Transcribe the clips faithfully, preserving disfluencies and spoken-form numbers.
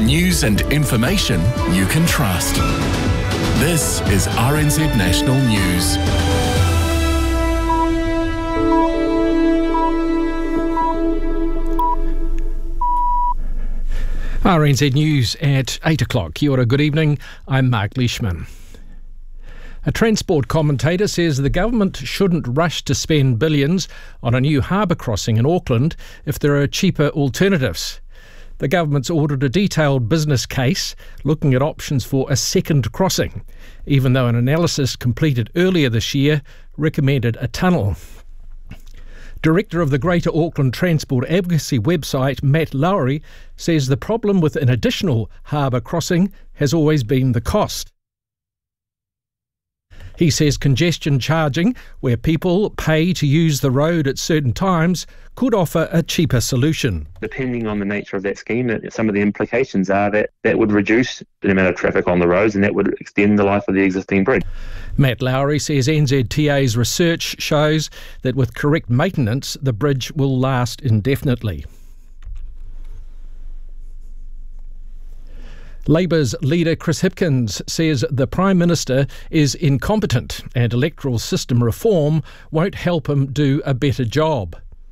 News and information you can trust. This is R N Z National News. R N Z News at eight o'clock. Kia ora, good evening. I'm Mark Leishman. A transport commentator says the government shouldn't rush to spend billions on a new harbour crossing in Auckland if there are cheaper alternatives. The government's ordered a detailed business case looking at options for a second crossing, even though an analysis completed earlier this year recommended a tunnel. Director of the Greater Auckland Transport Advocacy website, Matt Lowry, says the problem with an additional harbour crossing has always been the cost. He says congestion charging, where people pay to use the road at certain times, could offer a cheaper solution. Depending on the nature of that scheme, some of the implications are that that would reduce the amount of traffic on the roads and that would extend the life of the existing bridge. Matt Lowry says N Z T A's research shows that with correct maintenance, the bridge will last indefinitely. Labour's leader Chris Hipkins says the Prime Minister is incompetent and electoral system reform won't help him do a better job.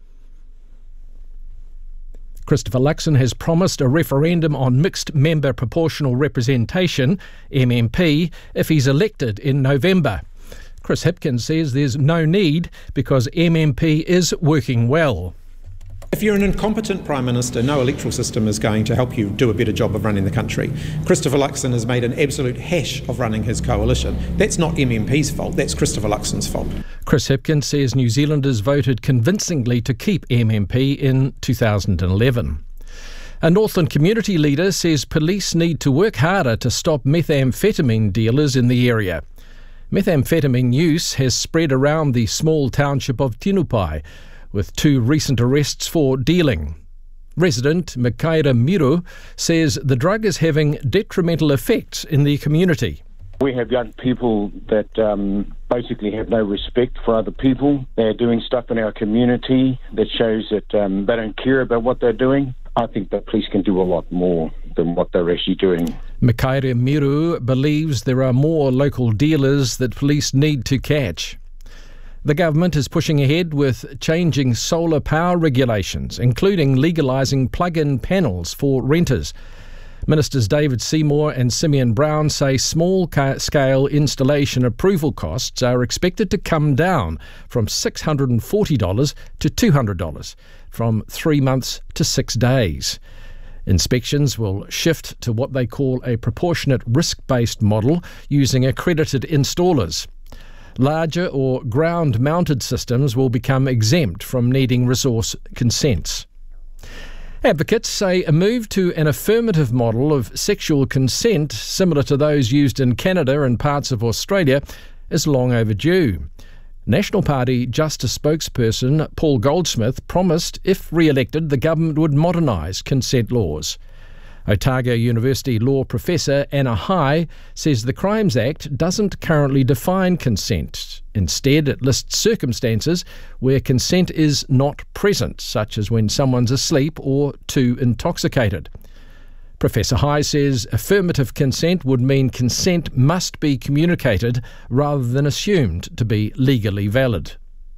Christopher Luxon has promised a referendum on mixed member proportional representation, M M P, if he's elected in November. Chris Hipkins says there's no need because M M P is working well. If you're an incompetent Prime Minister, no electoral system is going to help you do a better job of running the country. Christopher Luxon has made an absolute hash of running his coalition. That's not M M P's fault, that's Christopher Luxon's fault. Chris Hipkins says New Zealanders voted convincingly to keep M M P in two thousand eleven. A Northland community leader says police need to work harder to stop methamphetamine dealers in the area. Methamphetamine use has spread around the small township of Tinupai, with two recent arrests for dealing. Resident Mikaira Miru says the drug is having detrimental effects in the community. We have young people that um, basically have no respect for other people. They're doing stuff in our community that shows that um, they don't care about what they're doing. I think the police can do a lot more than what they're actually doing. Mikaira Miru believes there are more local dealers that police need to catch. The government is pushing ahead with changing solar power regulations, including legalising plug-in panels for renters. Ministers David Seymour and Simeon Brown say small-scale installation approval costs are expected to come down from six hundred forty dollars to two hundred dollars, from three months to six days. Inspections will shift to what they call a proportionate risk-based model using accredited installers. Larger or ground-mounted systems will become exempt from needing resource consents. Advocates say a move to an affirmative model of sexual consent, similar to those used in Canada and parts of Australia, is long overdue. National Party Justice spokesperson Paul Goldsmith promised, if re-elected, the government would modernise consent laws. Otago University law professor Anna Hai says the Crimes Act doesn't currently define consent. Instead, it lists circumstances where consent is not present, such as when someone's asleep or too intoxicated. Professor Hai says affirmative consent would mean consent must be communicated rather than assumed to be legally valid.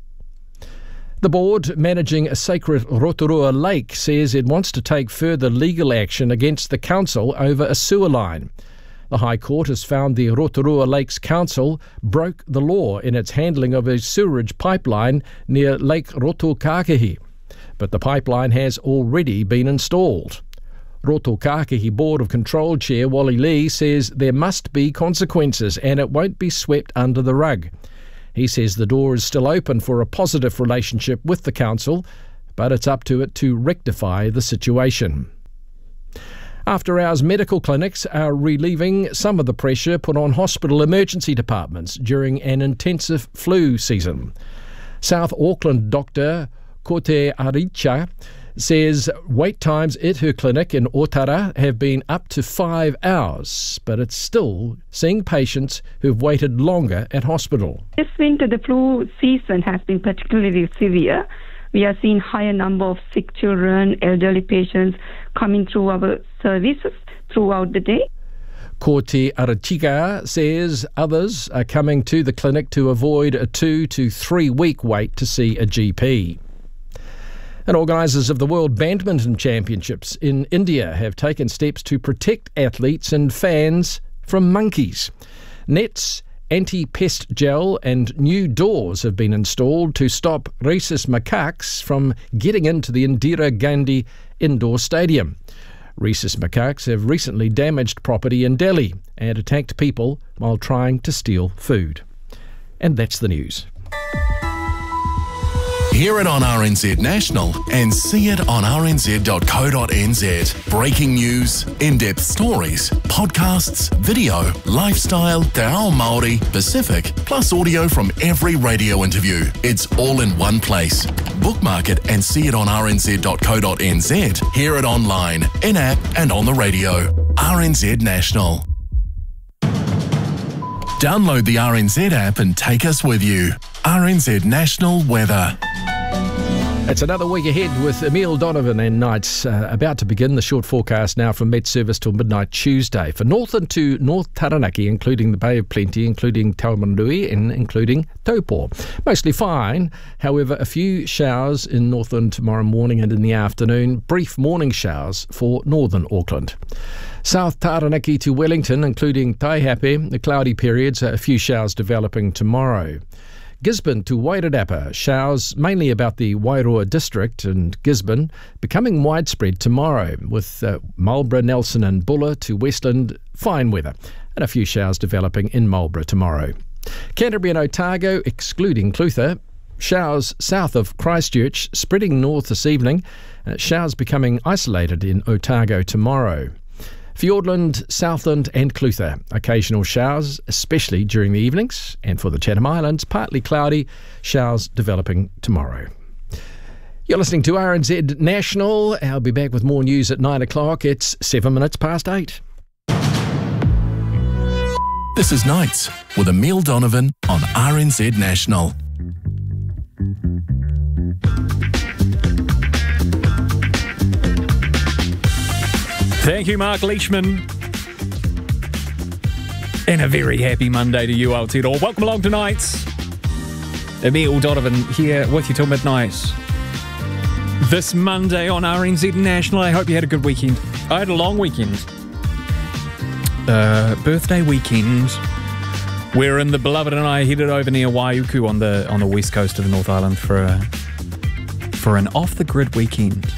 The board managing a sacred Rotorua lake says it wants to take further legal action against the council over a sewer line. The High Court has found the Rotorua Lakes Council broke the law in its handling of a sewerage pipeline near Lake Rotokakehi, but the pipeline has already been installed. Rotokakehi Board of Control Chair Wally Lee says there must be consequences and it won't be swept under the rug. He says the door is still open for a positive relationship with the council, but it's up to it to rectify the situation. After-hours medical clinics are relieving some of the pressure put on hospital emergency departments during an intensive flu season. South Auckland doctor Kote Aricha says wait times at her clinic in Otara have been up to five hours, but it's still seeing patients who've waited longer at hospital. This winter, the flu season has been particularly severe. we are seeing higher number of sick children, elderly patients coming through our services throughout the day. Korte Arachiga says others are coming to the clinic to avoid a two to three week wait to see a G P. And organisers of the World Badminton Championships in India have taken steps to protect athletes and fans from monkeys. Nets, anti-pest gel and new doors have been installed to stop rhesus macaques from getting into the Indira Gandhi Indoor Stadium. Rhesus macaques have recently damaged property in Delhi and attacked people while trying to steal food. And that's the news. Hear it on R N Z National and see it on r n z dot co dot n z. Breaking news, in-depth stories, podcasts, video, lifestyle, te ao Māori, Pacific, plus audio from every radio interview. It's all in one place. Bookmark it and see it on r n z dot co dot n z. Hear it online, in-app and on the radio. R N Z National. Download the R N Z app and take us with you. R N Z National Weather. It's another week ahead with Emile Donovan and nights uh, about to begin. The short forecast now from Met Service till midnight Tuesday. For northern to North Taranaki, including the Bay of Plenty, including Taumandui and including Taupo. Mostly fine, however, a few showers in Northland tomorrow morning and in the afternoon. Brief morning showers for northern Auckland. South Taranaki to Wellington, including Taihape, the cloudy periods, a few showers developing tomorrow. Gisborne to Wairarapa, showers mainly about the Wairua district and Gisborne, becoming widespread tomorrow, with uh, Marlborough, Nelson and Buller to Westland, fine weather, and a few showers developing in Marlborough tomorrow. Canterbury and Otago, excluding Clutha, showers south of Christchurch, spreading north this evening, uh, showers becoming isolated in Otago tomorrow. Fiordland, Southland and Clutha, occasional showers, especially during the evenings. And for the Chatham Islands, partly cloudy, showers developing tomorrow. You're listening to R N Z National. I'll be back with more news at nine o'clock. It's seven minutes past eight. This is Nights with Emile Donovan on R N Z National. Thank you, Mark Leishman. And a very happy Monday to you, Aotearoa. Welcome along tonight. Emile Donovan here with you till midnight. This Monday on R N Z National. I hope you had a good weekend. I had a long weekend. Uh, birthday weekend. Wherein the beloved and I headed over near Waiuku on the on the west coast of the North Island for a, for an off-the-grid weekend.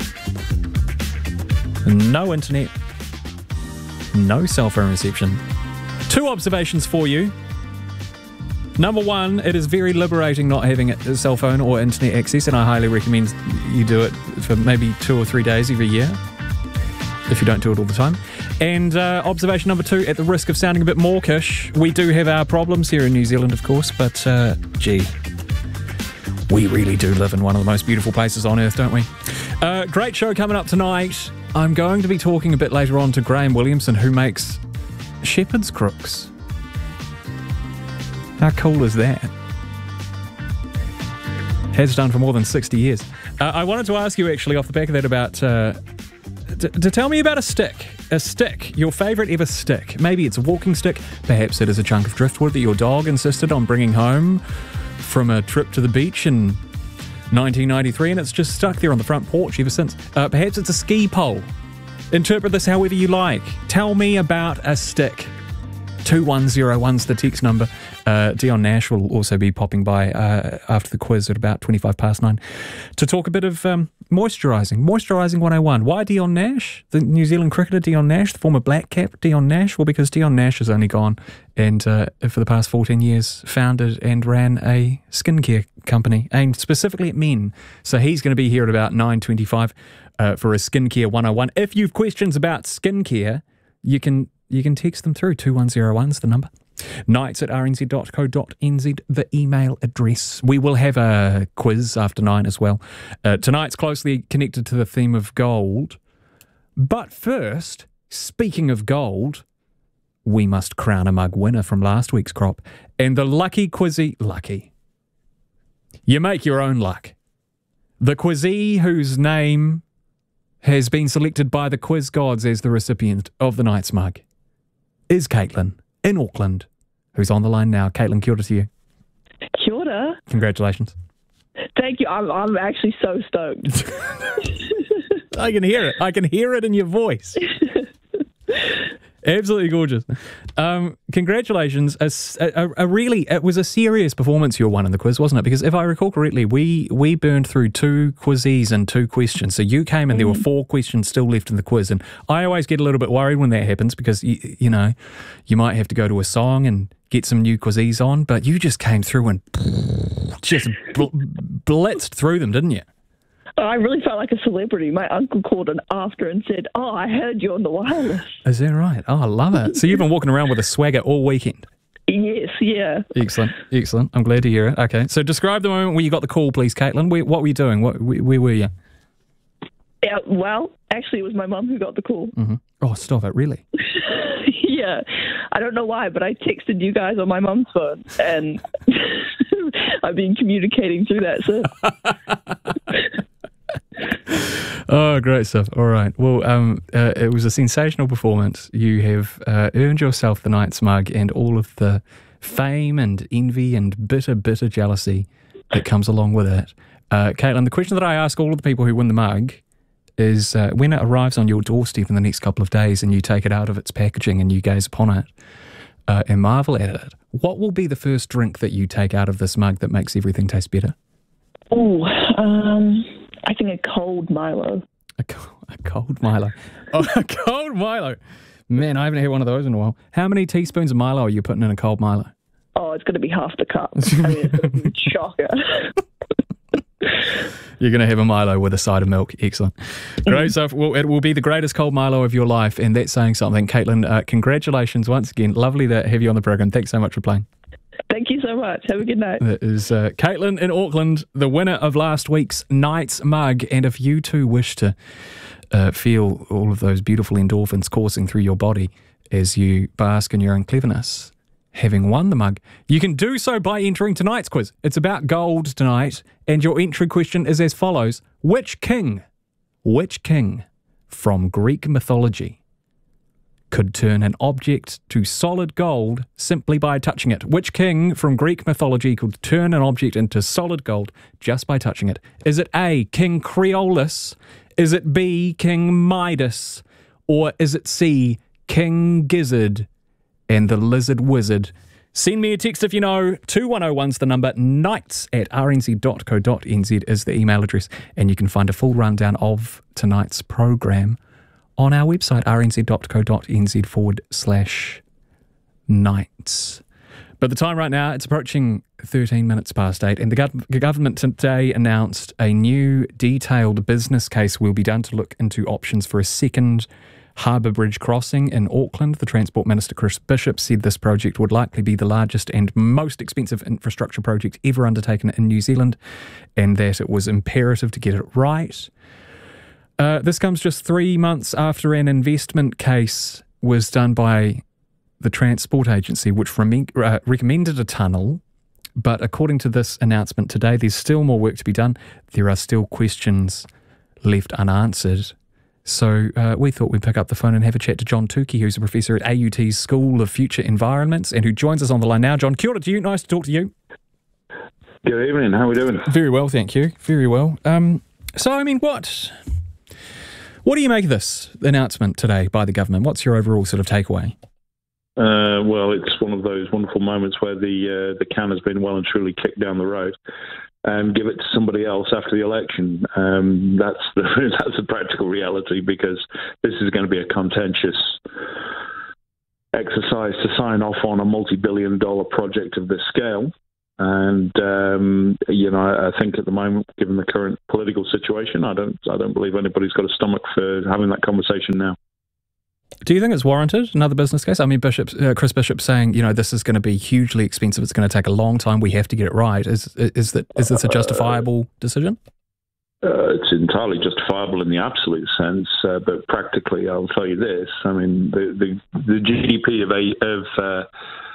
No internet, no cell phone reception. Two observations for you. Number one, it is very liberating not having a cell phone or internet access, and I highly recommend you do it for maybe two or three days every year, if you don't do it all the time. And uh, observation number two, at the risk of sounding a bit mawkish, we do have our problems here in New Zealand, of course, but uh, gee, we really do live in one of the most beautiful places on earth, don't we? Uh, great show coming up tonight. I'm going to be talking a bit later on to Graham Williamson, who makes shepherd's crooks. How cool is that? Has done for more than sixty years. Uh, I wanted to ask you actually off the back of that about, uh, to, to tell me about a stick. A stick, your favourite ever stick. Maybe it's a walking stick, perhaps it is a chunk of driftwood that your dog insisted on bringing home from a trip to the beach in nineteen ninety-three, and it's just stuck there on the front porch ever since. Uh, perhaps it's a ski pole. Interpret this however you like. Tell me about a stick. two one zero one's the text number. Uh, Dion Nash will also be popping by uh, after the quiz at about twenty-five past nine to talk a bit of um, moisturising. Moisturising one oh one. Why Dion Nash? The New Zealand cricketer Dion Nash, the former black cap Dion Nash? Well, because Dion Nash is only gone and uh, for the past fourteen years founded and ran a skincare company aimed specifically at men. So he's going to be here at about nine twenty-five uh, for a skincare one oh one. If you've questions about skincare, you can you can text them through. two one zero one's the number. Nights at r n z dot co dot n z, the email address. We will have a quiz after nine as well. Uh, tonight's closely connected to the theme of gold. But first, speaking of gold, we must crown a mug winner from last week's crop. And the lucky quizzy, lucky. You make your own luck. The quizzee whose name has been selected by the quiz gods as the recipient of the night's mug is Caitlin in Auckland, who's on the line now. Caitlin, kia ora to you. Kia ora. Congratulations. Thank you. I'm, I'm actually so stoked. I can hear it. I can hear it in your voice. Absolutely gorgeous. Um, congratulations. A, a, a really, it was a serious performance you won in the quiz, wasn't it? Because if I recall correctly, we, we burned through two quizzes and two questions. So you came and there were four questions still left in the quiz. And I always get a little bit worried when that happens because, you, you know, you might have to go to a song and get some new quizzes on. But you just came through and just bl- blitzed through them, didn't you? I really felt like a celebrity. My uncle called in after and said, oh, I heard you on the wireless. Is that right? Oh, I love it. So you've been walking around with a swagger all weekend? Yes, yeah. Excellent, excellent. I'm glad to hear it. Okay, so describe the moment when you got the call, please, Caitlin. Where, what were you doing? What, where, where were you? Yeah, well, actually, it was my mum who got the call. Mm-hmm. Oh, stop it, really? Yeah. I don't know why, but I texted you guys on my mum's phone, and I've been communicating through that since. Oh, great stuff. All right. Well, um, uh, it was a sensational performance. You have uh, earned yourself the night's mug and all of the fame and envy and bitter, bitter jealousy that comes along with it. Uh, Caitlin, the question that I ask all of the people who win the mug is uh, when it arrives on your doorstep in the next couple of days and you take it out of its packaging and you gaze upon it uh, and marvel at it, what will be the first drink that you take out of this mug that makes everything taste better? Oh, um... I think a cold Milo. A, co- a cold Milo. Oh, a cold Milo. Man, I haven't had one of those in a while. How many teaspoons of Milo are you putting in a cold Milo? Oh, it's going to be half the cup. I mean, it's a shocker. You're going to have a Milo with a side of milk. Excellent. Great stuff. Well, it will be the greatest cold Milo of your life, and that's saying something. Caitlin, uh, congratulations once again. Lovely to have you on the program. Thanks so much for playing. Thank you so much. Have a good night. That is uh, Caitlin in Auckland, the winner of last week's Night's Mug. And if you too wish to uh, feel all of those beautiful endorphins coursing through your body as you bask in your own cleverness, having won the mug, you can do so by entering tonight's quiz. It's about gold tonight, and your entry question is as follows. Which king, which king from Greek mythology could turn an object to solid gold simply by touching it? Which king from Greek mythology could turn an object into solid gold just by touching it? Is it A, King Creolus? Is it B, King Midas? Or is it C, King Gizzard and the Lizard Wizard? Send me a text if you know. two one oh one's the number. Nights at r n z dot co dot n z is the email address. And you can find a full rundown of tonight's program on our website, r n z dot co dot n z forward slash nights. But the time right now, it's approaching thirteen minutes past eight, and the gov- government today announced a new detailed business case will be done to look into options for a second Harbour Bridge crossing in Auckland. The Transport Minister, Chris Bishop, said this project would likely be the largest and most expensive infrastructure project ever undertaken in New Zealand, and that it was imperative to get it right. Uh, this comes just three months after an investment case was done by the Transport Agency, which rem- uh, recommended a tunnel. But according to this announcement today, there's still more work to be done. There are still questions left unanswered. So uh, we thought we'd pick up the phone and have a chat to John Tukey, who's a professor at A U T's School of Future Environments and who joins us on the line now. John, kia ora to you. Nice to talk to you. Good evening. How are we doing? Very well, thank you. Very well. Um, so, I mean, what... What do you make of this announcement today by the government? What's your overall sort of takeaway? Uh, well, it's one of those wonderful moments where the uh, the can has been well and truly kicked down the road, and give it to somebody else after the election. Um, that's the that's the practical reality, because this is going to be a contentious exercise to sign off on a multi-billion dollar project of this scale. And um, you know, I think at the moment, given the current political situation, I don't, I don't believe anybody's got a stomach for having that conversation now. Do you think it's warranted? Another business case? I mean, Bishop, uh, Chris Bishop saying, you know, this is going to be hugely expensive. It's going to take a long time. We have to get it right. Is is that is this a justifiable decision? Uh, it's entirely justifiable in the absolute sense, uh, but practically, I'll tell you this: I mean, the the, the G D P of a, of uh,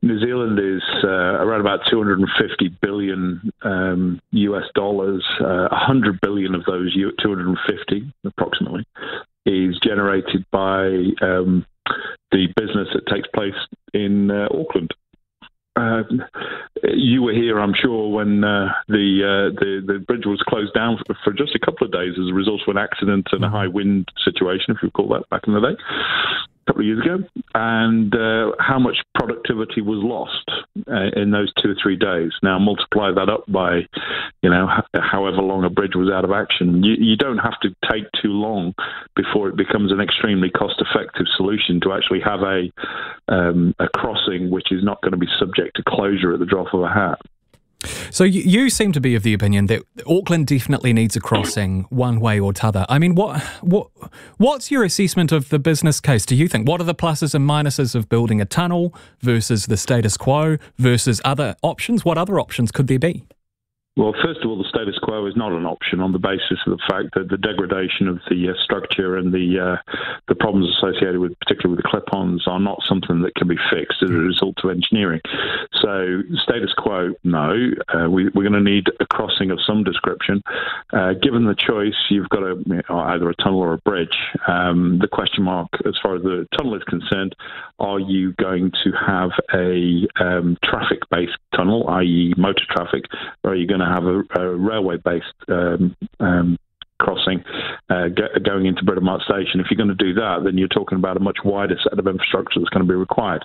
New Zealand is uh, around about two hundred fifty billion um, U S dollars. Uh, one hundred billion of those, two hundred fifty approximately, is generated by um, the business that takes place in uh, Auckland. Uh, you were here, I'm sure, when uh, the, uh, the the bridge was closed down for, for just a couple of days as a result of an accident and a high wind situation, if you recall that back in the day, a couple of years ago, and uh, how much productivity was lost uh, in those two or three days. Now multiply that up by, you know, however long a bridge was out of action. You, you don't have to take too long before it becomes an extremely cost-effective solution to actually have a um, a crossing which is not going to be subject to closure at the drop of a hat. So you, you seem to be of the opinion that Auckland definitely needs a crossing one way or t'other. I mean, what what what's your assessment of the business case, do you think? What are the pluses and minuses of building a tunnel versus the status quo versus other options? What other options could there be? Well, first of all, the status quo is not an option on the basis of the fact that the degradation of the uh, structure and the uh, the problems associated with, particularly with the clip-ons, are not something that can be fixed as a result of engineering. So, status quo, no. Uh, we, we're going to need a crossing of some description. Uh, given the choice, you've got a, you know, either a tunnel or a bridge. Um, the question mark, as far as the tunnel is concerned, are you going to have a um, traffic-based tunnel, that is motor traffic, or are you going to have a, a railway-based um, um, crossing uh, go, going into Britomart Station? If you're going to do that, then you're talking about a much wider set of infrastructure that's going to be required.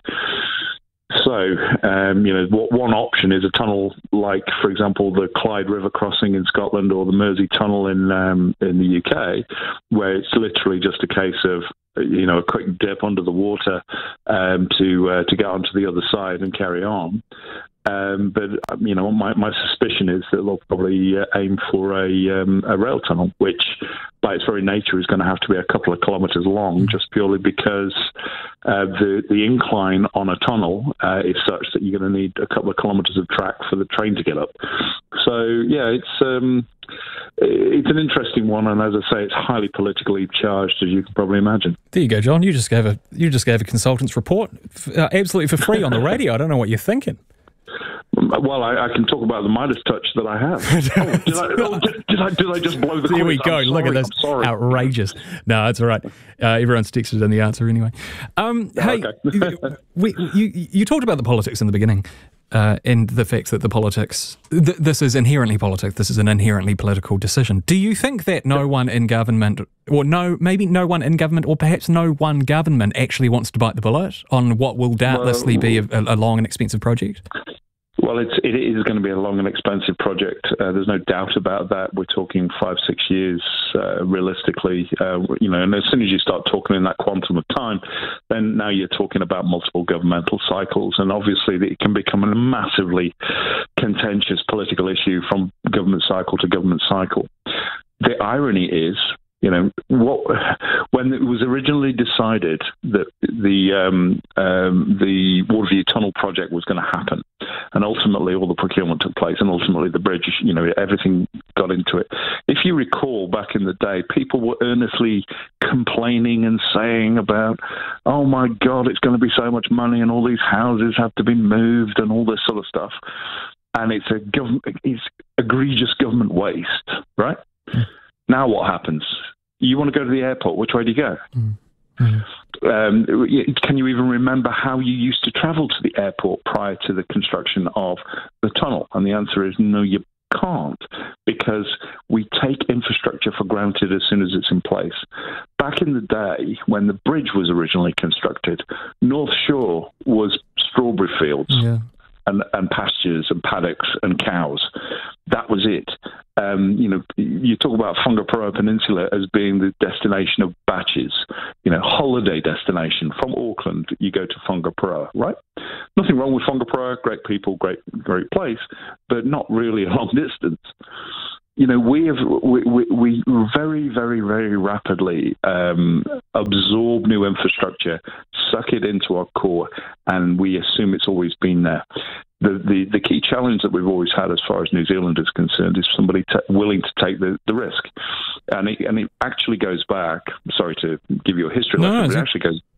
So, um, you know, one option is a tunnel like, for example, the Clyde River crossing in Scotland or the Mersey Tunnel in um, in the U K, where it's literally just a case of, you know, a quick dip under the water um, to uh, to get onto the other side and carry on. Um, but, you know, my, my suspicion is that they'll probably uh, aim for a, um, a rail tunnel, which by its very nature is going to have to be a couple of kilometres long, just purely because uh, the, the incline on a tunnel uh, is such that you're going to need a couple of kilometres of track for the train to get up. So, yeah, it's... Um, It's an interesting one, and as I say, it's highly politically charged, as you can probably imagine. There you go, John. You just gave a you just gave a consultant's report uh, absolutely for free on the radio. I don't know what you're thinking. Well, I, I can talk about the Midas touch that I have. oh, did, I, oh, did, did, I, did I just blow the There quiz? we go. I'm Look sorry, at this. I'm sorry. Outrageous. No, it's all right. Uh, everyone's texted in the answer anyway. Um, hey, we, you, you talked about the politics in the beginning. Uh, and the fact that the politics, th- this is inherently politics, this is an inherently political decision. Do you think that no one in government, or no, maybe no one in government, or perhaps no one government actually wants to bite the bullet on what will doubtlessly be a, a long and expensive project? Well, it's, it is going to be a long and expensive project. Uh, there's no doubt about that. We're talking five, six years uh, realistically. Uh, you know, and as soon as you start talking in that quantum of time, then now you're talking about multiple governmental cycles, and obviously it can become a massively contentious political issue from government cycle to government cycle. The irony is, you know, what when it was originally decided that the um, um, the Waterview Tunnel project was going to happen, and ultimately all the procurement took place, and ultimately the bridge, you know, everything got into it. If you recall, back in the day, people were earnestly complaining and saying about, oh my God, it's going to be so much money, and all these houses have to be moved, and all this sort of stuff. And it's a government, it's egregious government waste, right? Mm. Now what happens? You want to go to the airport, which way do you go? Mm. Um, can you even remember how you used to travel to the airport prior to the construction of the tunnel? And the answer is no, you can't, because we take infrastructure for granted as soon as it's in place. Back in the day, when the bridge was originally constructed, North Shore was strawberry fields. Yeah. And, and pastures and paddocks and cows. That was it. Um, you know, you talk about Whangaparoa Peninsula as being the destination of batches, you know, holiday destination. From Auckland, you go to Whangaparoa, right? Nothing wrong with Whangaparoa, great people, great, great place, but not really a long distance. You know, we have we, we, we very, very, very rapidly um, absorb new infrastructure, suck it into our core, and we assume it's always been there. The, the the key challenge that we've always had as far as New Zealand is concerned is somebody t- willing to take the, the risk. And it, and it actually goes back, sorry to give you a history lesson, no, but it actually goes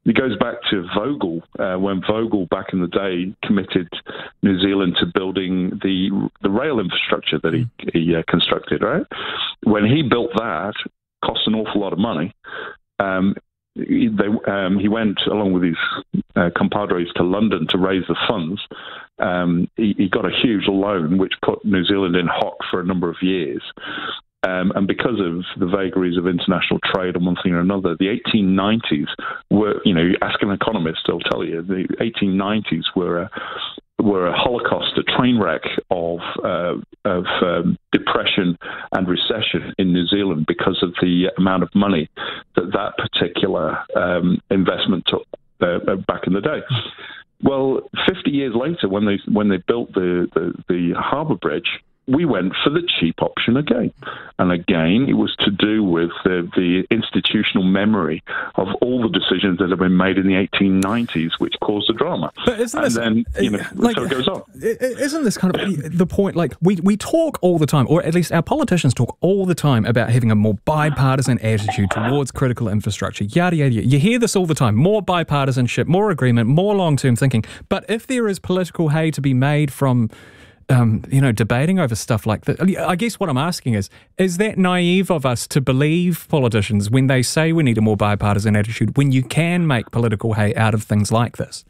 It goes back to Vogel, uh, when Vogel back in the day committed New Zealand to building the the rail infrastructure that he, he uh, constructed, right? When he built that, cost an awful lot of money. Um, he, they, um, he went, along with his uh, compadres, to London to raise the funds. Um, he, he got a huge loan, which put New Zealand in hock for a number of years. Um, and because of the vagaries of international trade and one thing or another, the eighteen nineties were, you know, ask an economist, they'll tell you, the eighteen nineties were a, were a holocaust, a train wreck of, uh, of um, depression and recession in New Zealand because of the amount of money that that particular um, investment took uh, back in the day. Well, fifty years later, when they when they built the, the, the harbour bridge, we went for the cheap option again. And again, it was to do with the, the institutional memory of all the decisions that have been made in the eighteen nineties, which caused the drama. But isn't and this, then, you know, like, so it goes on. Isn't this kind of the point? Like, we, we talk all the time, or at least our politicians talk all the time about having a more bipartisan attitude towards critical infrastructure, yada, yada, yada. You hear this all the time. More bipartisanship, more agreement, more long-term thinking. But if there is political hay to be made from Um, you know, debating over stuff like that. I guess what I'm asking is, is that naive of us to believe politicians when they say we need a more bipartisan attitude, when you can make political hay out of things like this?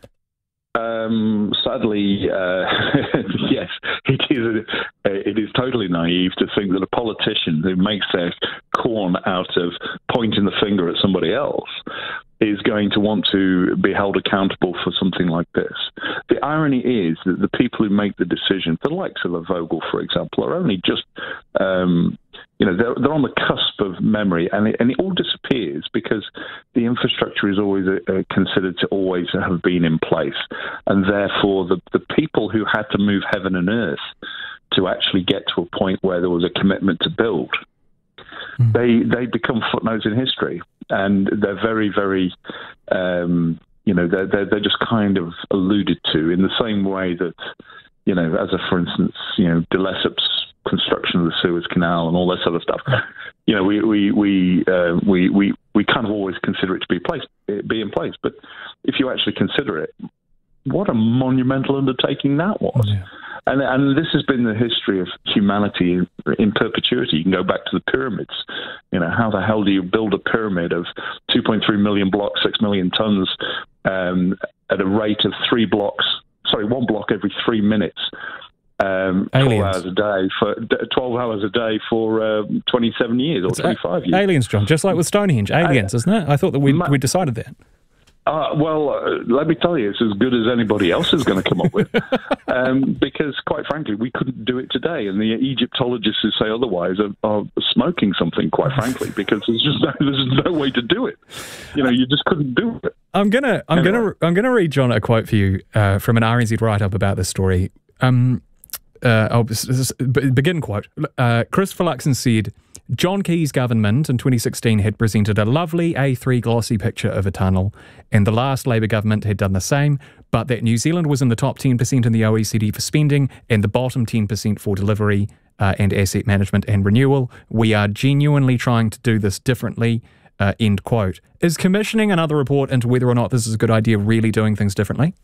Um, sadly, uh, yes, it is. It is totally naive to think that a politician who makes their corn out of pointing the finger at somebody else is going to want to be held accountable for something like this. The irony is that the people who make the decision, the likes of a Vogel, for example, are only just, um, you know, they're, they're on the cusp of memory, and it, and it all disappears because the infrastructure is always uh, considered to always have been in place. And therefore, the, the people who had to move heaven and earth to actually get to a point where there was a commitment to build, mm. they they become footnotes in history. And they're very, very, um, you know, they're, they're, they're just kind of alluded to in the same way that, you know, as a, for instance, you know, de Lessep's construction of the Suez Canal and all this other stuff. You know, we we we, uh, we we we kind of always consider it to be place, be in place. But if you actually consider it, what a monumental undertaking that was. Yeah. And, and this has been the history of humanity in, in perpetuity. You can go back to the pyramids. You know, how the hell do you build a pyramid of two point three million blocks, six million tons, um, at a rate of three blocks, sorry, one block every three minutes, um, twelve hours a day for twelve hours a day for uh, twenty-seven years or it's twenty-five years. Aliens, John, just like with Stonehenge, aliens, I, isn't it? I thought that we we decided that. Uh, well, uh, let me tell you, it's as good as anybody else is going to come up with. um, because, quite frankly, we couldn't do it today. And the Egyptologists who say otherwise are, are smoking something, quite frankly, because there's just no, there's no way to do it. You know, you just couldn't do it. I'm gonna, I'm anyway. gonna, I'm gonna read, John, a quote for you uh, from an R N Z write-up about this story. Um, uh, I'll begin quote. Uh, Christopher Luxon said, John Key's government in twenty sixteen had presented a lovely A three glossy picture of a tunnel, and the last Labour government had done the same, but that New Zealand was in the top ten percent in the O E C D for spending and the bottom ten percent for delivery uh, and asset management and renewal. We are genuinely trying to do this differently, uh, end quote. Is commissioning another report into whether or not this is a good idea really doing things differently?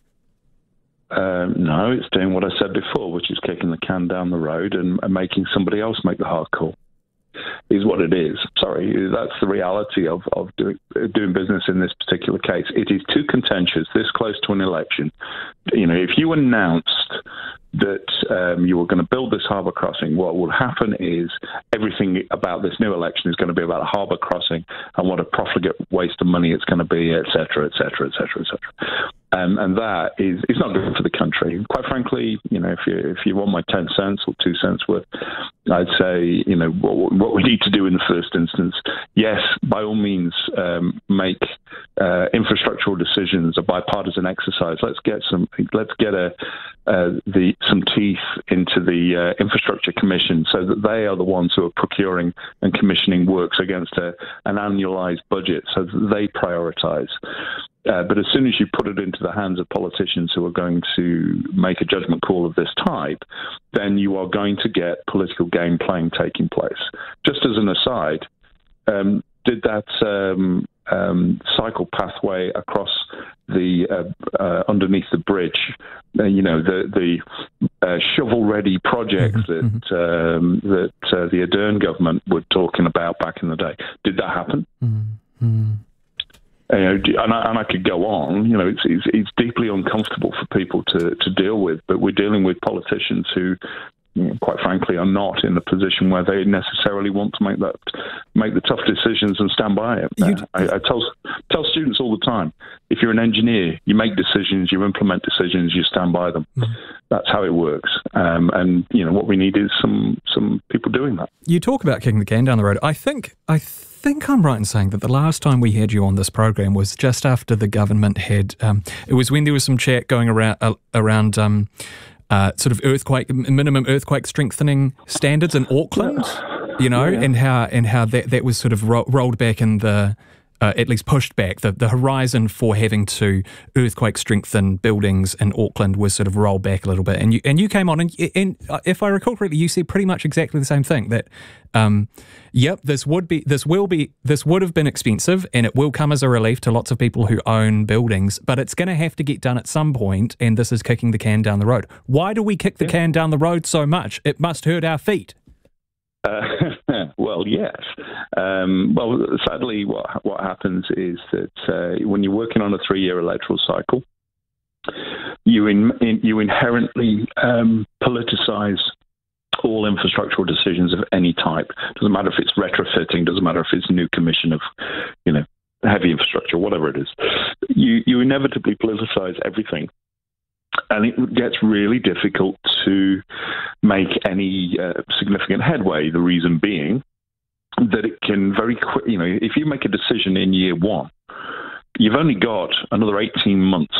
Um, no, it's doing what I said before, which is kicking the can down the road and, and making somebody else make the hard call. Is what it is. Sorry, that's the reality of, of doing, doing business in this particular case. It is too contentious, this close to an election. You know, if you announced that um, you were going to build this harbour crossing, what will happen is everything about this new election is going to be about a harbour crossing and what a profligate waste of money it's going to be, et cetera, et cetera, et cetera, et cetera. Um, and that is it's not good for the country. Quite frankly, you know, if you if you want my ten cents or two cents worth, I'd say, you know, what, what we need to do in the first instance, yes, by all means, um, make uh, infrastructural decisions a bipartisan exercise. Let's get some, let's get a uh, the some teeth into the uh, infrastructure commission, so that they are the ones who are procuring and commissioning works against a, an annualized budget, so that they prioritise. Uh, but as soon as you put it into the hands of politicians who are going to make a judgment call of this type, then you are going to get political game playing taking place. Just as an aside, um, did that um, um, cycle pathway across the uh, uh, underneath the bridge. Uh, you know, the the uh, shovel-ready project mm-hmm. that um, that uh, the Ardern government were talking about back in the day. Did that happen? Mm-hmm. You know, and I, and I could go on. You know, it's, it's it's deeply uncomfortable for people to to deal with. But we're dealing with politicians who, you know, quite frankly, are not in the position where they necessarily want to make that make the tough decisions and stand by it. Uh, I, I tell tell students all the time: if you're an engineer, you make decisions, you implement decisions, you stand by them. Mm. That's how it works. Um, and you know what we need is some some people doing that. You talk about kicking the can down the road. I think I. Th- I think I'm right in saying that the last time we had you on this program was just after the government had. Um, it was when there was some chat going around uh, around um, uh, sort of earthquake minimum earthquake strengthening standards in Auckland, you know, yeah. and how and how that, that was sort of ro- rolled back in the. Uh, at least pushed back. The, the horizon for having to earthquake strengthen buildings in Auckland was sort of rolled back a little bit. And you and you came on, and, and if I recall correctly, you said pretty much exactly the same thing. That, um, yep, this would be, this will be, this would have been expensive, and it will come as a relief to lots of people who own buildings. But it's going to have to get done at some point, and this is kicking the can down the road. Why do we kick the yeah. can down the road so much? It must hurt our feet. Uh, well, yes. Um, well, sadly, what what happens is that uh, when you're working on a three-year electoral cycle, you in, in, you inherently um, politicize all infrastructural decisions of any type. Doesn't matter if it's retrofitting. Doesn't matter if it's new commission of, you know, heavy infrastructure, whatever it is. You you inevitably politicize everything. And it gets really difficult to make any uh, significant headway. The reason being that it can very quick, you know, if you make a decision in year one, you've only got another eighteen months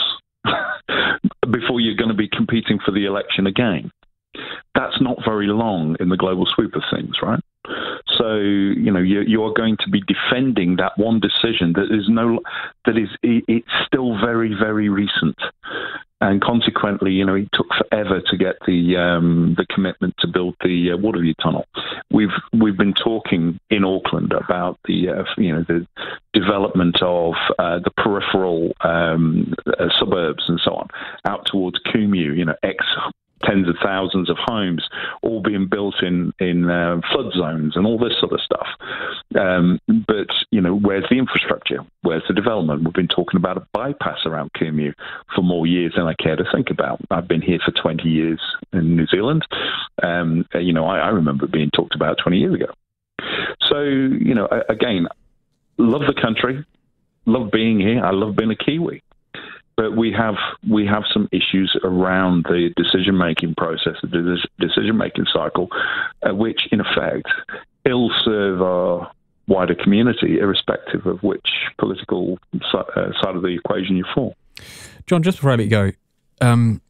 before you're going to be competing for the election again. That's not very long in the global sweep of things, right? So, you know, you, you are going to be defending that one decision that is no, that is, it, it's still very, very recent. And consequently, you know, it took forever to get the um, the commitment to build the uh, Waterview Tunnel. We've we've been talking in Auckland about the uh, you know the development of uh, the peripheral um, uh, suburbs and so on out towards Kumeu. You know, ex tens of thousands of homes all being built in in uh, flood zones and all this sort of stuff. Um, but you know, where's the infrastructure? Where's the development? We've been talking about a bypass around Kumeu for more years than I care to think about. I've been here for twenty years in New Zealand. Um, you know, I, I remember being talked about twenty years ago. So, you know, again, love the country, love being here. I love being a Kiwi. But we have we have some issues around the decision-making process, the decision-making cycle, uh, which, in effect, ill serve our wider community, irrespective of which political si- uh, side of the equation you fall. John, just before I let you go, um,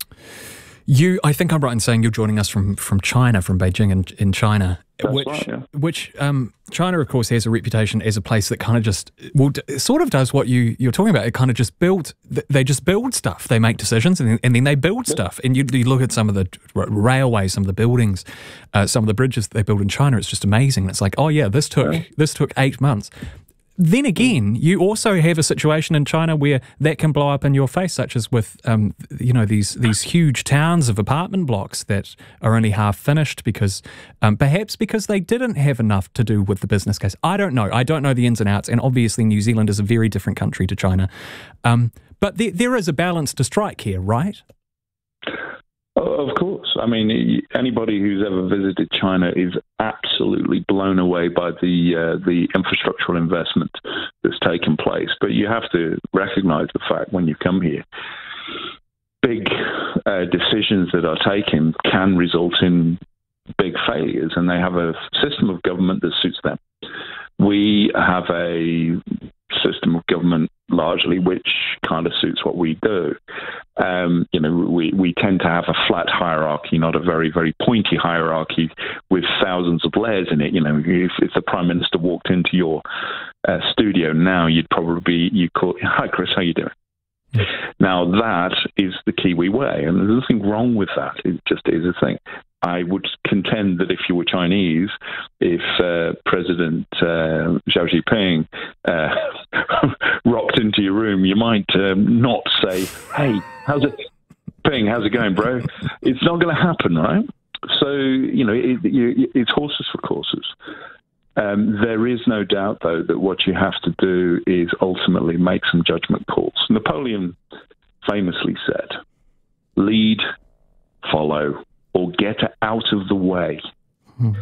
you, I think I'm right in saying you're joining us from, from China, from Beijing in, in China. That's which, right, yeah. which um, China, of course, has a reputation as a place that kind of just, well, d- sort of does what you, you're talking about. It kind of just build, they just build stuff. They make decisions and then, and then they build yeah. stuff. And you, you look at some of the r- railways, some of the buildings, uh, some of the bridges that they build in China, it's just amazing. It's like, oh yeah, this took yeah. this took eight months. Then again, you also have a situation in China where that can blow up in your face, such as with, um, you know, these these huge towns of apartment blocks that are only half finished because, um, perhaps because they didn't have enough to do with the business case. I don't know. I don't know the ins and outs. And obviously, New Zealand is a very different country to China. Um, but there, there is a balance to strike here, right? Of course. I mean, anybody who's ever visited China is absolutely blown away by the uh, the infrastructural investment that's taken place. But you have to recognize the fact when you come here, big uh, decisions that are taken can result in big failures, and they have a system of government that suits them. We have a system of government largely which kind of suits what we do. Um, you know, we, we tend to have a flat hierarchy, not a very, very pointy hierarchy with thousands of layers in it. You know, if, if the Prime Minister walked into your uh, studio now, you'd probably be, you call, hi Chris, how you doing? Now that is the Kiwi way, and there's nothing wrong with that. It just is a thing. I would contend that if you were Chinese, if uh, President uh, Xi Jinping uh, rocked into your room, you might um, not say, "Hey, how's it, Ping? How's it going, bro?" It's not going to happen, right? So you know, it, it, it's horses for courses. Um, there is no doubt, though, that what you have to do is ultimately make some judgment calls. Napoleon famously said, "Lead, follow, or get out of the way." Hmm.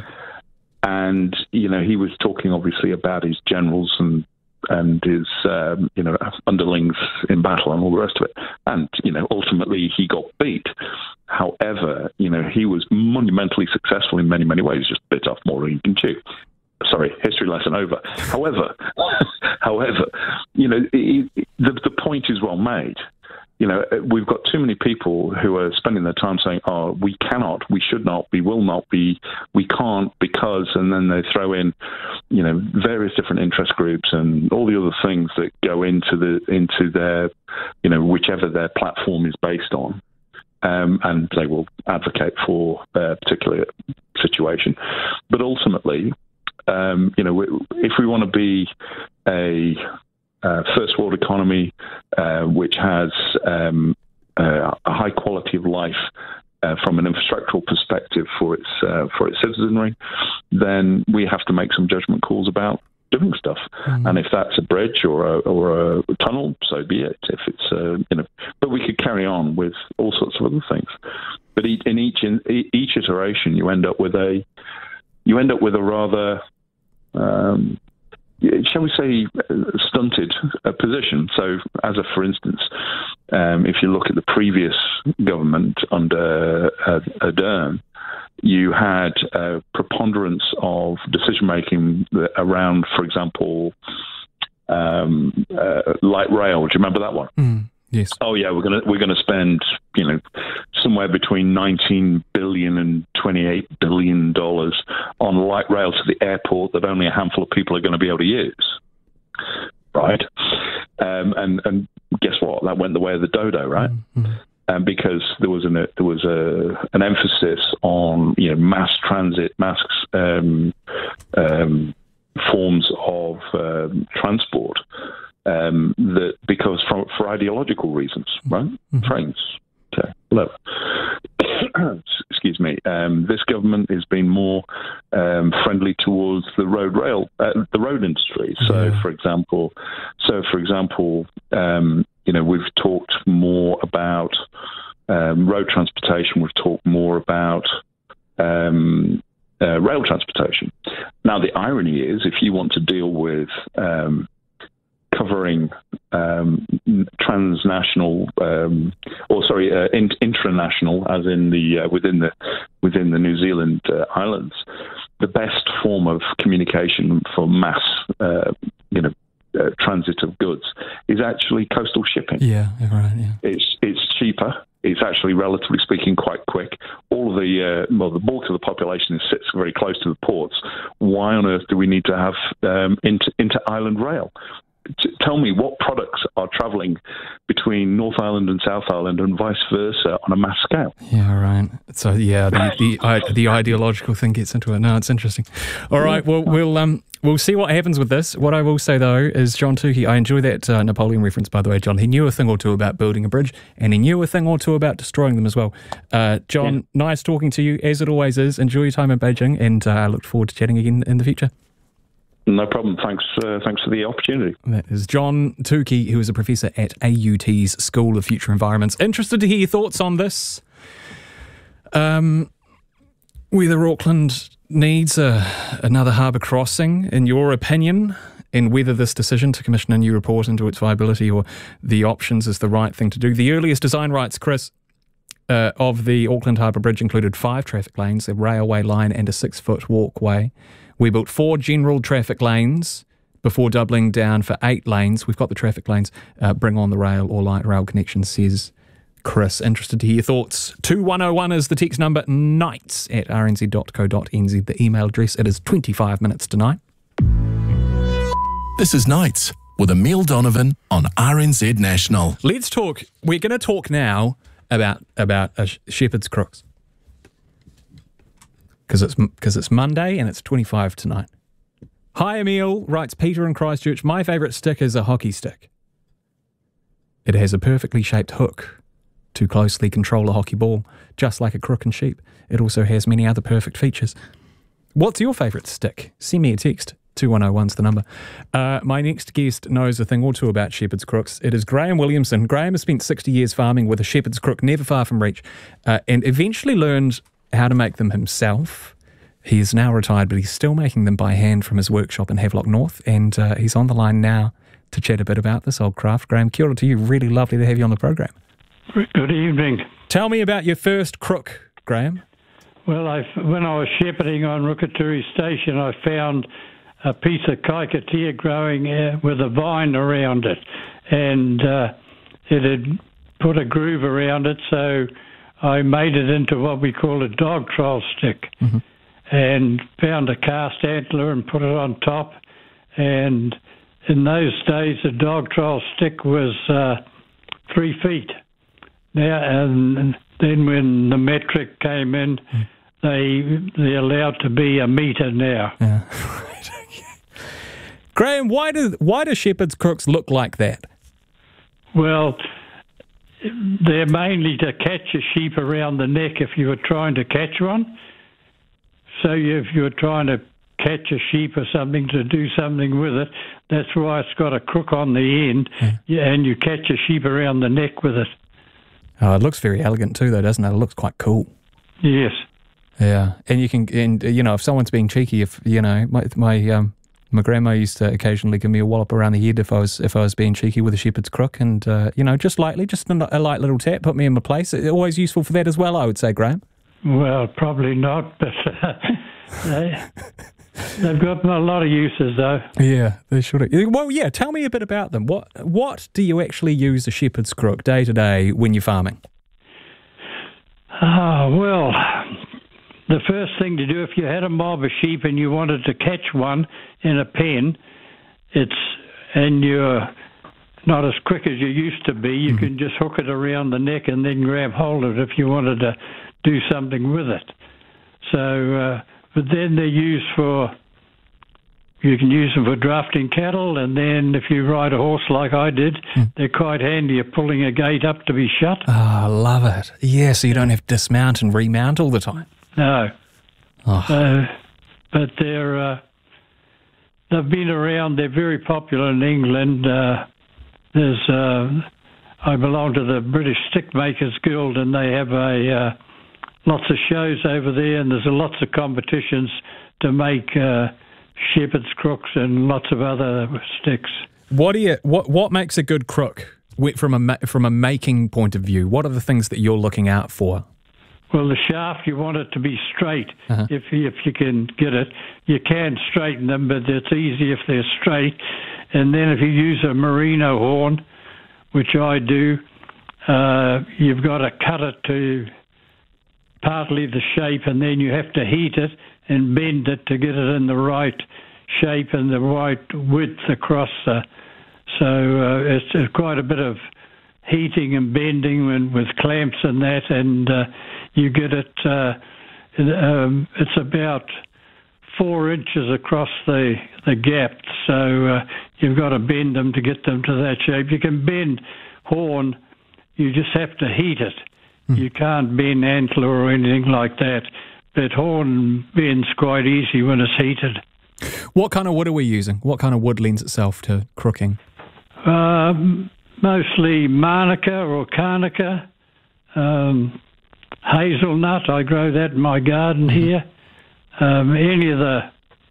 And, you know, he was talking obviously about his generals and and his, um, you know, underlings in battle and all the rest of it. And, you know, ultimately he got beat. However, you know, he was monumentally successful in many, many ways, just bit off more than you can chew. Sorry, history lesson over. However, however, you know, it, it, the, the point is well made. You know, we've got too many people who are spending their time saying, "Oh, we cannot, we should not, we will not be, we can't because," and then they throw in, you know, various different interest groups and all the other things that go into the into their, you know, whichever their platform is based on, um, and they will advocate for a particular situation. But ultimately, um, you know, if we want to be a Uh, first world economy, uh, which has um, uh, a high quality of life uh, from an infrastructural perspective for its uh, for its citizenry, then we have to make some judgment calls about doing stuff. Mm-hmm. And if that's a bridge or a, or a tunnel, so be it. If it's uh, you know, but we could carry on with all sorts of other things. But in each in each iteration, you end up with a you end up with a rather um, shall we say, stunted uh, position. So, as a for instance, um, if you look at the previous government under uh, Ardern, you had a preponderance of decision-making around, for example, um, uh, light rail. Do you remember that one? Mm, yes. Oh yeah, we're gonna we're gonna spend, you know, somewhere between nineteen billion and twenty-eight billion dollars on light rail to the airport that only a handful of people are going to be able to use, right? Um, and and guess what? That went the way of the dodo, right? Mm-hmm. Um, because there was an there was a an emphasis on, you know, mass transit, mass um, um, forms of um, transport. Um, that because for, for ideological reasons, right? Mm-hmm. Trains, okay, whatever. Excuse me. Um, this government has been more um, friendly towards the road rail, uh, the road industry. So, yeah. for example, so for example, um, you know, we've talked more about um, road transportation. We've talked more about um, uh, rail transportation. Now, the irony is, if you want to deal with um, covering um, transnational, um, or sorry, uh, in, intranational, as in the uh, within the within the New Zealand uh, islands, the best form of communication for mass, uh, you know, uh, transit of goods is actually coastal shipping. Yeah, right. Yeah, it's it's cheaper. It's actually, relatively speaking, quite quick. All of the uh, well, the bulk of the population sits very close to the ports. Why on earth do we need to have um, inter inter island rail? Tell me what products are travelling between North Island and South Island and vice versa on a mass scale. Yeah, right. So yeah, the the, I, the ideological thing gets into it. No, it's interesting. All right, well we'll um we'll see what happens with this. What I will say though is John Tukey. I enjoy that uh, Napoleon reference, by the way, John. He knew a thing or two about building a bridge, and he knew a thing or two about destroying them as well. Uh, John, yeah. Nice talking to you as it always is. Enjoy your time in Beijing, and I uh, look forward to chatting again in the future. No problem. Thanks uh, Thanks for the opportunity. That is John Tukey, who is a professor at A U T's School of Future Environments. Interested to hear your thoughts on this. Um, whether Auckland needs a, another harbour crossing, in your opinion, and whether this decision to commission a new report into its viability or the options is the right thing to do. The earliest design rights, Chris, uh, of the Auckland Harbour Bridge included five traffic lanes, a railway line and a six-foot walkway. We built four general traffic lanes before doubling down for eight lanes. We've got the traffic lanes. Uh, bring on the rail or light rail connection, says Chris. Interested to hear your thoughts. two one oh one is the text number, nights at r n z dot co dot n z. The email address, it is twenty-five minutes to nine. This is Nights with Emile Donovan on R N Z National. Let's talk. We're going to talk now about, about uh, Shepherd's Crooks. Because it's, because it's Monday and it's twenty-five tonight. Hi, Emil, writes Peter in Christchurch. My favourite stick is a hockey stick. It has a perfectly shaped hook to closely control a hockey ball, just like a crook and sheep. It also has many other perfect features. What's your favourite stick? Send me a text. two one oh one's the number. Uh, my next guest knows a thing or two about shepherd's crooks. It is Graham Williamson. Graham has spent sixty years farming with a shepherd's crook never far from reach, uh, and eventually learned how to make them himself. He is now retired, but he's still making them by hand from his workshop in Havelock North, and uh, he's on the line now to chat a bit about this old craft. Graham, kia ora to you. Really lovely to have you on the program. Good evening. Tell me about your first crook, Graham. Well, I, when I was shepherding on Rukaturi Station, I found a piece of kaikatea growing uh, with a vine around it, and uh, it had put a groove around it, so I made it into what we call a dog troll stick, mm-hmm. and found a cast antler and put it on top. And in those days, a dog troll stick was uh, three feet. Now, and then when the metric came in, mm. they they're allowed to be a metre now. Yeah. Right, okay. Graham, why do why do shepherd's crooks look like that? Well, they're mainly to catch a sheep around the neck if you were trying to catch one. So if you were trying to catch a sheep or something to do something with it, that's why it's got a crook on the end, yeah. and you catch a sheep around the neck with it. Oh, it looks very elegant too, though, doesn't it? It looks quite cool. Yes. Yeah, and you can, and you know, if someone's being cheeky, if you know, my my um, my grandma used to occasionally give me a wallop around the head if I was if I was being cheeky with a shepherd's crook, and uh, you know, just lightly, just a, a light little tap, put me in my place. It's always useful for that as well, I would say, Graham. Well, probably not, but uh, they, they've got a lot of uses, though. Yeah, they should. Well, yeah, tell me a bit about them. What what do you actually use a shepherd's crook day to day when you're farming? Ah, uh, well, the first thing to do if you had a mob of sheep and you wanted to catch one in a pen, it's and you're not as quick as you used to be, you mm-hmm. can just hook it around the neck and then grab hold of it if you wanted to do something with it. So, uh, but then they're used for, you can use them for drafting cattle, and then if you ride a horse like I did, mm. they're quite handy at pulling a gate up to be shut. Oh, I love it. Yeah, so you don't have to dismount and remount all the time. No. Oh. Uh, but they're, uh, they've been around, they're very popular in England. Uh, there's, uh, I belong to the British Stick Makers Guild, and they have a uh, lots of shows over there, and there's a lots of competitions to make uh, shepherd's crooks and lots of other sticks. What do you what what makes a good crook from a from a making point of view? What are the things that you're looking out for? Well, the shaft, you want it to be straight. Uh-huh. If if you can get it, you can straighten them, but it's easy if they're straight. And then if you use a merino horn, which I do, uh, you've got to cut it to partly the shape, and then you have to heat it and bend it to get it in the right shape and the right width across. The, so uh, it's, it's quite a bit of heating and bending and with clamps and that, and uh, you get it, uh, um, it's about four inches across the, the gap, so uh, you've got to bend them to get them to that shape. You can bend horn, you just have to heat it. Mm. You can't bend antler or anything like that, but horn bends quite easy when it's heated. What kind of wood are we using? What kind of wood lends itself to crooking? Um, mostly Manuka or Carnica, um, hazelnut. I grow that in my garden mm-hmm. here. Um, any of the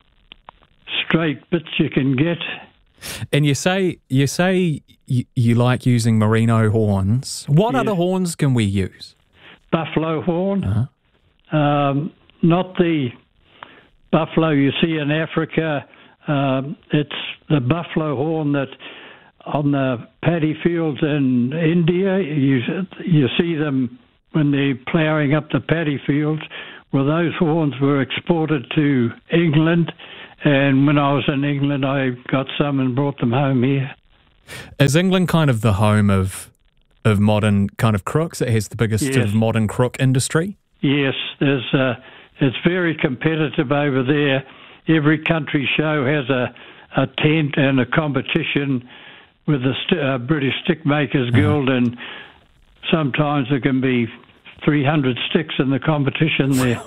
straight bits you can get. And you say you say you, you like using merino horns. What yeah. other horns can we use? Buffalo horn. Uh-huh. Um, not the buffalo you see in Africa. Um, it's the buffalo horn that on the paddy fields in India, you you see them when they're ploughing up the paddy fields. Well, those horns were exported to England, and when I was in England, I got some and brought them home here. Is England kind of the home of of modern kind of crooks? It has the biggest yes. sort of modern crook industry? Yes, there's uh, it's very competitive over there. Every country show has a, a tent and a competition with the st- uh, British Stick Makers Guild, and sometimes there can be three hundred sticks in the competition there.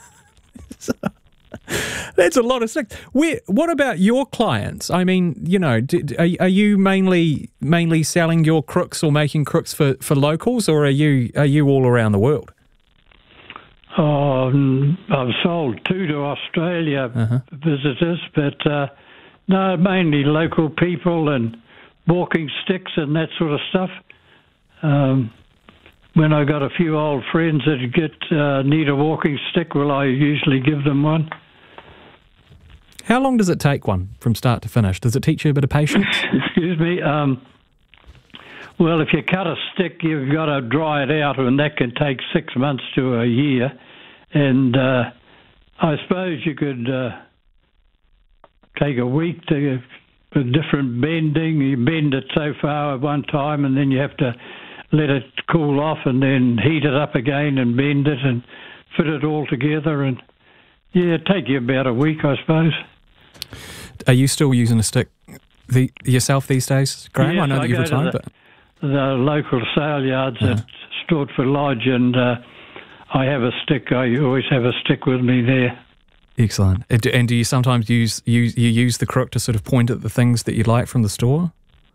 That's a lot of sticks. Where, what about your clients? I mean, you know, do, are, are you mainly mainly selling your crooks or making crooks for, for locals, or are you are you all around the world? Oh, I've sold two to Australia uh-huh. visitors, but uh, no, mainly local people and walking sticks and that sort of stuff. Um, when I got a few old friends that get uh, need a walking stick, well, I usually give them one. How long does it take one from start to finish? Does it teach you a bit of patience? Excuse me. Um, well, if you cut a stick, you've got to dry it out, and that can take six months to a year. And uh, I suppose you could uh, take a week to a different bending. You bend it so far at one time, and then you have to let it cool off, and then heat it up again and bend it and fit it all together. And yeah, it'd take you about a week, I suppose. Are you still using a stick the, yourself these days, Graham? Yes, I know that I you've go retired, to but the, the local sale yards uh-huh. at Stortford Lodge, and uh, I have a stick. I always have a stick with me there. Excellent. And do you sometimes use use you use the crook to sort of point at the things that you'd like from the store?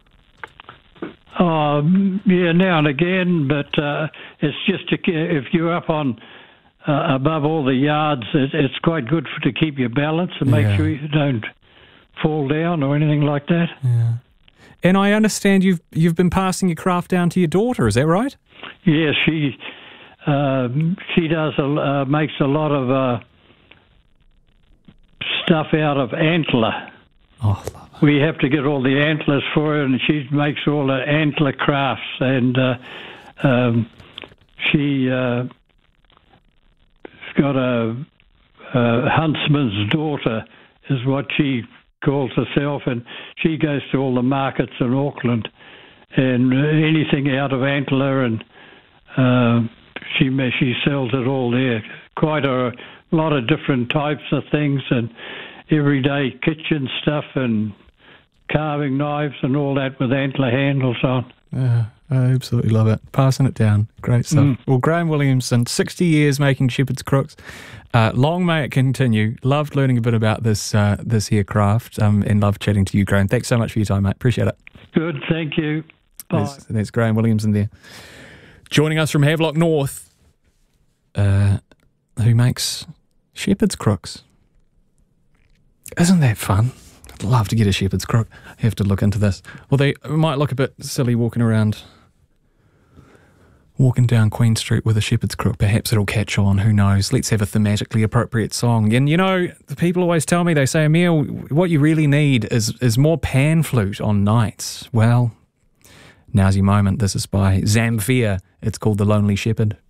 Um, yeah, now and again, but uh, it's just to, if you're up on uh, above all the yards, it, it's quite good for, to keep your balance and make yeah. sure you don't fall down or anything like that. Yeah. And I understand you've you've been passing your craft down to your daughter. Is that right? Yeah, she uh, she does a, uh, makes a lot of uh, stuff out of antler. Oh, love it. We have to get all the antlers for her, and she makes all the antler crafts. And uh, um, she uh, got a, a huntsman's daughter, is what she calls herself, and she goes to all the markets in Auckland, and anything out of antler, and uh, she she sells it all there. Quite a lot of different types of things, and everyday kitchen stuff, and carving knives and all that with antler handles on. Yeah, I absolutely love it. Passing it down. Great stuff. Mm. Well, Graham Williamson, sixty years making shepherd's crooks. Uh, long may it continue. Loved learning a bit about this uh, this here craft, um, and loved chatting to you, Graham. Thanks so much for your time, mate. Appreciate it. Good, thank you. Bye. There's, there's Graham Williamson there. Joining us from Havelock North, uh, who makes shepherd's crooks. Isn't that fun? I'd love to get a shepherd's crook. I have to look into this. Well, they might look a bit silly walking around, walking down Queen Street with a shepherd's crook. Perhaps it'll catch on. Who knows? Let's have a thematically appropriate song. And, you know, the people always tell me, they say, Emile, what you really need is, is more pan flute on nights. Well, now's your moment. This is by Zamfir. It's called The Lonely Shepherd.